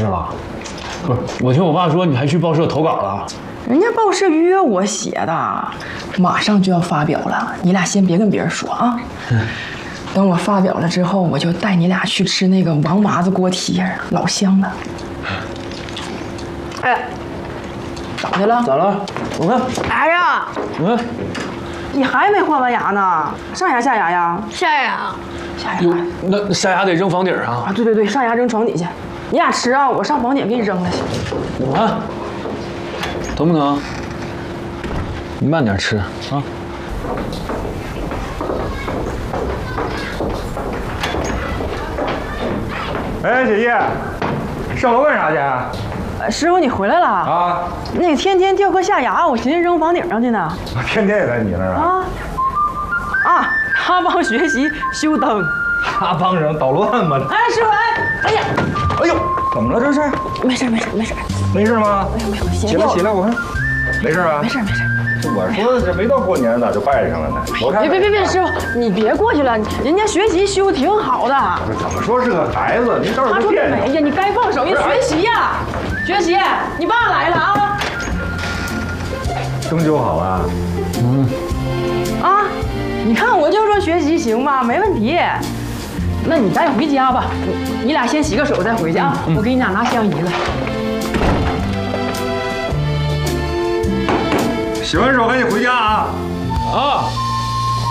诗了？ 不是，我听我爸说你还去报社投稿了。 人家报社约我写的，马上就要发表了，你俩先别跟别人说啊。等我发表了之后，我就带你俩去吃那个王麻子锅贴，老香了。哎，咋的了？ 咋了？我看， 哎呀，你还没换完牙呢？上牙下牙呀？ 下牙。 下牙。 哟，那下牙得扔房顶啊！ 啊，对，上牙扔床底下。你俩吃啊，我上房顶给你扔了去。 我看，疼不疼？你慢点吃啊。 哎，姐姐，上楼干啥去？ 师傅，你回来了啊？ 那个天天掉颗下牙，我寻思扔房顶上去呢。 我天天也在你那儿啊？ 他帮学习修灯。 他帮人捣乱吗？ 哎，师傅，哎呀， 哎呦，怎么了这是？ 没事。 没事吗？ 哎呦， 起来，我看，没事吧？ 没事。 我说这没到过年咋就拜上了呢？我看别，师傅，你别过去了，人家学习修挺好的。 怎么说是个孩子？你倒是他说别没呀，你该放手，人学习呀，学习。你爸来了啊！ 灯修好了。 你看我就说学习行吧，没问题。那你赶紧回家吧，你俩先洗个手再回去啊。我给你俩拿香姨子。 洗完手赶紧回家啊！ 啊。